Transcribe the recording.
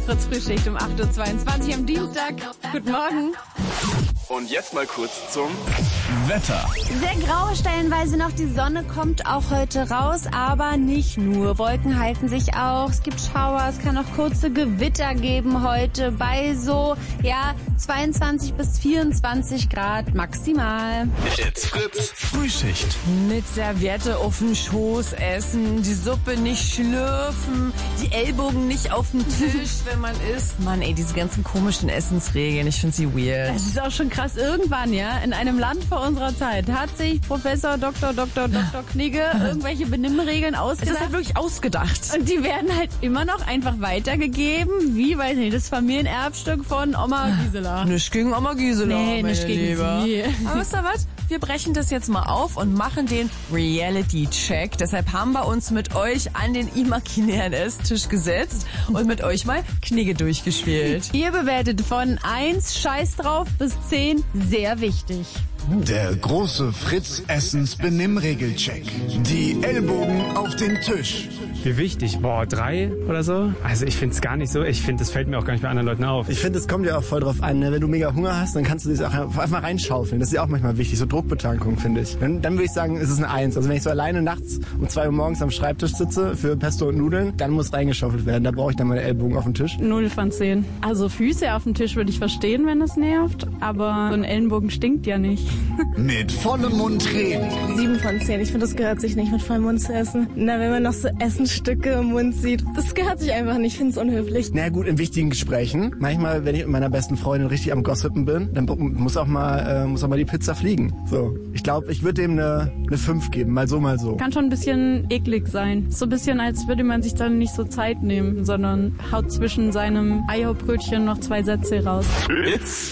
Fritz Frühschicht um 8.22 Uhr am Dienstag. Guten Morgen. Und jetzt mal kurz zum Wetter. Sehr grau stellenweise noch. Die Sonne kommt auch heute raus, aber nicht nur. Wolken halten sich auch. Es gibt Schauer. Es kann auch kurze Gewitter geben heute bei so, 22 bis 24 Grad maximal. It's Fritz Frühschicht. Mit Serviette auf den Schoß essen, die Suppe nicht schlürfen, die Ellbogen nicht auf den Tisch, wenn man isst. Mann, ey, diese ganzen komischen Essensregeln, ich finde sie weird. Es ist auch schon krass. Irgendwann, in einem Land vor unserer Zeit hat sich Professor Dr. Knigge irgendwelche Benimmregeln Es ist ausgedacht. halt wirklich ausgedacht. Und die werden halt immer noch einfach weitergegeben, wie, weiß nicht, das Familienerbstück von Oma Gisela. Nicht gegen Oma Gisela, Nee, meine nicht gegen Liebe. sie. Aber wisst ihr was? Wir brechen das jetzt mal auf und machen den Reality-Check. Deshalb haben wir uns mit euch an den imaginären Esstisch gesetzt und mit euch mal Knigge durchgespielt. Ihr bewertet von 1 Scheiß drauf bis 10 sehr wichtig. Der große Fritz-Essens-Benimmregelcheck. Die Ellbogen auf den Tisch. Wie wichtig? 3 oder so? Also ich finde es gar nicht so. Ich finde, das fällt mir auch gar nicht bei anderen Leuten auf. Ich finde, es kommt ja auch voll drauf an. Ne? Wenn du mega Hunger hast, dann kannst du das auch einfach mal reinschaufeln. Das ist ja auch manchmal wichtig. So Druckbetankung, finde ich. Dann würde ich sagen, ist es eine 1. Also wenn ich so alleine nachts um 2 Uhr morgens am Schreibtisch sitze für Pesto und Nudeln, dann muss reingeschaufelt werden. Da brauche ich dann meine Ellbogen auf den Tisch. 0 von 10. Also Füße auf dem Tisch würde ich verstehen, wenn es nervt. Aber so ein Ellenbogen stinkt ja nicht. Mit vollem Mund reden. 7 von 10. Ich finde, das gehört sich nicht, mit vollem Mund zu essen. Na, wenn man noch so Essensstücke im Mund sieht, das gehört sich einfach nicht. Ich finde es unhöflich. Na gut, in wichtigen Gesprächen. Manchmal, wenn ich mit meiner besten Freundin richtig am Gossipen bin, dann muss auch mal die Pizza fliegen. So, ich glaube, ich würde dem eine 5 geben. Mal so, mal so. Kann schon ein bisschen eklig sein. So ein bisschen, als würde man sich dann nicht so Zeit nehmen, sondern haut zwischen seinem Eierbrötchen noch 2 Sätze raus. It's